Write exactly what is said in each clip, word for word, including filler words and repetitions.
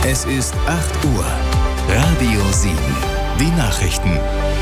Es ist acht Uhr. Radio sieben. Die Nachrichten.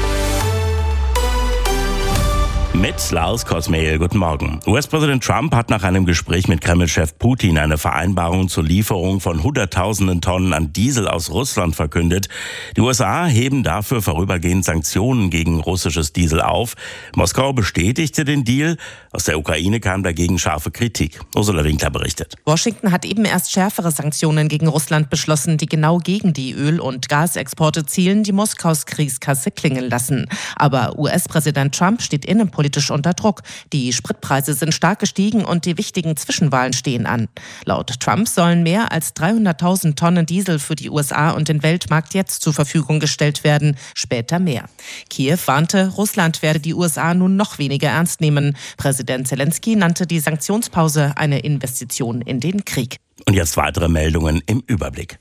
Mit Lars Kosmehl, guten Morgen. U S-Präsident Trump hat nach einem Gespräch mit Kreml-Chef Putin eine Vereinbarung zur Lieferung von Hunderttausenden Tonnen an Diesel aus Russland verkündet. Die U S A heben dafür vorübergehend Sanktionen gegen russisches Diesel auf. Moskau bestätigte den Deal. Aus der Ukraine kam dagegen scharfe Kritik. Ursula Winkler berichtet. Washington hat eben erst schärfere Sanktionen gegen Russland beschlossen, die genau gegen die Öl- und Gasexporte zielen, die Moskaus Kriegskasse klingeln lassen. Aber U S-Präsident Trump steht innenpolitisch unter Druck. Die Spritpreise sind stark gestiegen und die wichtigen Zwischenwahlen stehen an. Laut Trump sollen mehr als dreihunderttausend Tonnen Diesel für die U S A und den Weltmarkt jetzt zur Verfügung gestellt werden, später mehr. Kiew warnte, Russland werde die U S A nun noch weniger ernst nehmen. Präsident Zelensky nannte die Sanktionspause eine Investition in den Krieg. Und jetzt weitere Meldungen im Überblick.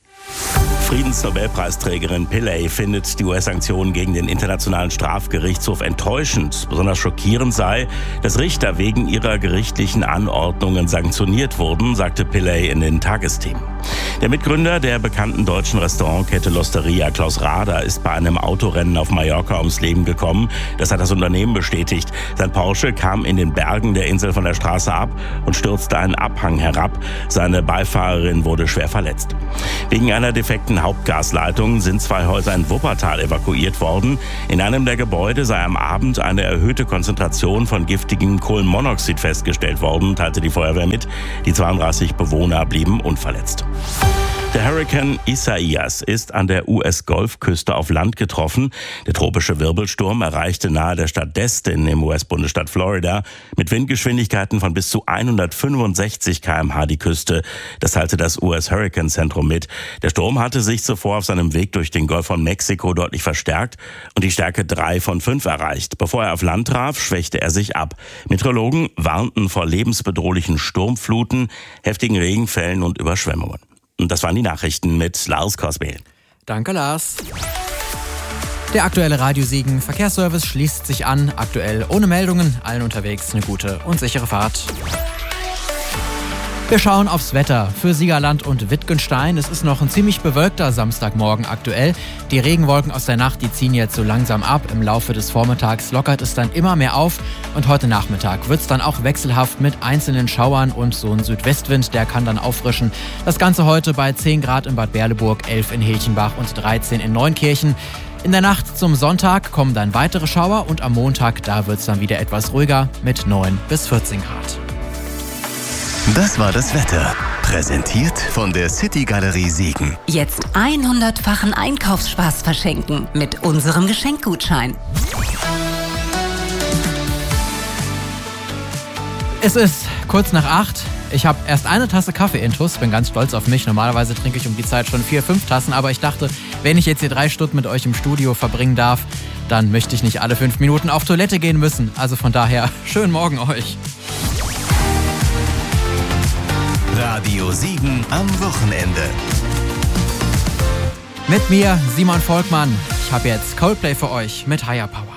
Friedensnobelpreisträgerin Pillay findet, die U S-Sanktionen gegen den Internationalen Strafgerichtshof enttäuschend. Besonders schockierend sei, dass Richter wegen ihrer gerichtlichen Anordnungen sanktioniert wurden, sagte Pillay in den Tagesthemen. Der Mitgründer der bekannten deutschen Restaurantkette L'Osteria, Klaus Rader, ist bei einem Autorennen auf Mallorca ums Leben gekommen. Das hat das Unternehmen bestätigt. Sein Porsche kam in den Bergen der Insel von der Straße ab und stürzte einen Abhang herab. Seine Beifahrerin wurde schwer verletzt. Wegen einer defekten Hauptgasleitung sind zwei Häuser in Wuppertal evakuiert worden. In einem der Gebäude sei am Abend eine erhöhte Konzentration von giftigem Kohlenmonoxid festgestellt worden, teilte die Feuerwehr mit. Die zweiunddreißig Bewohner blieben unverletzt. Der Hurrikan Isaias ist an der U S-Golfküste auf Land getroffen. Der tropische Wirbelsturm erreichte nahe der Stadt Destin im U S-Bundesstaat Florida mit Windgeschwindigkeiten von bis zu hundertfünfundsechzig Kilometer pro Stunde die Küste. Das teilte das U S-Hurrikanzentrum mit. Der Sturm hatte sich zuvor auf seinem Weg durch den Golf von Mexiko deutlich verstärkt und die Stärke drei von fünf erreicht. Bevor er auf Land traf, schwächte er sich ab. Meteorologen warnten vor lebensbedrohlichen Sturmfluten, heftigen Regenfällen und Überschwemmungen. Und das waren die Nachrichten mit Lars Kosmehl. Danke, Lars. Der aktuelle Radio sieben Verkehrsservice schließt sich an. Aktuell ohne Meldungen, allen unterwegs eine gute und sichere Fahrt. Wir schauen aufs Wetter für Siegerland und Wittgenstein. Es ist noch ein ziemlich bewölkter Samstagmorgen aktuell. Die Regenwolken aus der Nacht, die ziehen jetzt so langsam ab. Im Laufe des Vormittags lockert es dann immer mehr auf. Und heute Nachmittag wird es dann auch wechselhaft mit einzelnen Schauern und so ein Südwestwind, der kann dann auffrischen. Das Ganze heute bei zehn Grad in Bad Berleburg, elf in Hilchenbach und dreizehn in Neunkirchen. In der Nacht zum Sonntag kommen dann weitere Schauer und am Montag, da wird es dann wieder etwas ruhiger mit neun bis vierzehn Grad. Das war das Wetter. Präsentiert von der City Galerie Siegen. Jetzt hundertfachen Einkaufsspaß verschenken mit unserem Geschenkgutschein. Es ist kurz nach acht. Ich habe erst eine Tasse Kaffee intus, bin ganz stolz auf mich. Normalerweise trinke ich um die Zeit schon vier, fünf Tassen, aber ich dachte, wenn ich jetzt hier drei Stunden mit euch im Studio verbringen darf, dann möchte ich nicht alle fünf Minuten auf Toilette gehen müssen. Also von daher, schönen Morgen euch. Radio sieben am Wochenende. Mit mir, Simon Volkmann. Ich habe jetzt Coldplay für euch mit Higher Power.